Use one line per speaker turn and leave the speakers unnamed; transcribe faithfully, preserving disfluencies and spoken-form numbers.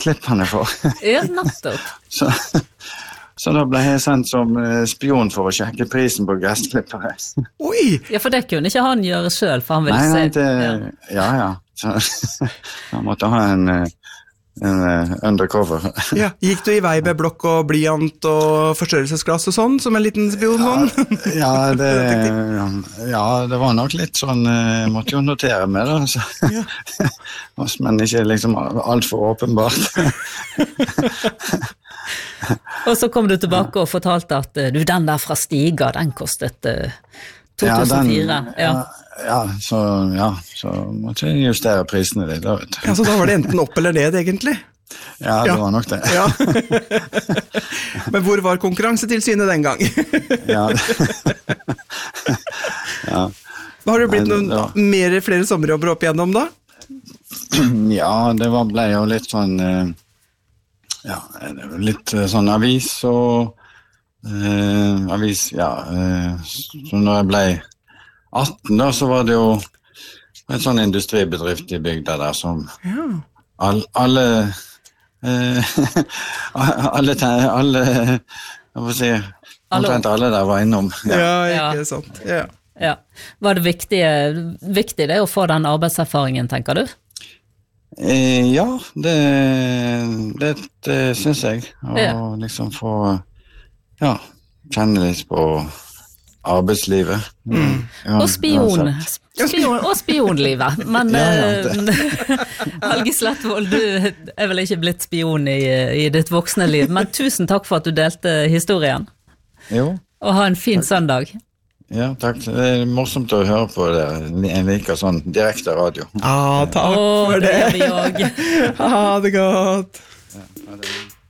klippene for.
Ja, nettopp.
Så, så da ble jeg sendt som spion for å sjekke prisen på gressklippere.
Oi!
Ja, for det kunne ikke han gjøre selv, for han ville
nei,
se.
Nei, det, ja, ja. Så han måtte ha en, en undercover.
Ja, gikk du i vei med blokk og blyant og forstørrelsesglass og sånn, som en liten spion sånn?
Ja, ja, det, ja, det var nok litt sånn, jeg måtte jo notere med det, så. Ja. Men ikke liksom alt for åpenbart.
Og så kom du tilbake og fortalte at du, den der fra Stiga, den kostet uh, to tusen fire.
Ja, den, ja. Ja, ja, så, ja, så måtte jeg justere prisene litt. Da, vet du.
Ja, så da var det enten opp eller ned, egentlig?
Ja, det ja. var nok det.
Ja. Men hvor var konkurransetilsynet den gang?
Ja. Ja.
Har det blitt noen ja. mer, flere sommerjobber opp igjennom da?
Ja, det var, ble jo litt sånn... Ja, litt sånn avis og eh, avis, ja, eh, så når jeg ble atten da, så var det jo en sånn industribedrift i bygda der som ja. all, alle eh, alle, alle, jeg får si, omtrent alle der var innom.
Ja, ja ikke sant. Ja.
Ja. Var det viktig, viktig det å få den arbeidserfaringen, tenker du?
Eh, ja, det, det, det synes jeg. Å ja. liksom få ja, kjenne litt på arbeidslivet.
Mm. Ja, og spion. spion. Og spionlivet. Men ja, ja, Helge Slettvold, du er vel ikke blitt spion i, i ditt voksne liv, men tusen takk for at du delte historien.
Jo.
Og ha en fin takk. Søndag.
Ja, takk. Det er morsomt å høre på det. Jeg liker sånn direkte radio.
Ja, takk for det.
Det gjør vi også.
Ha det godt.
Ja, ha det.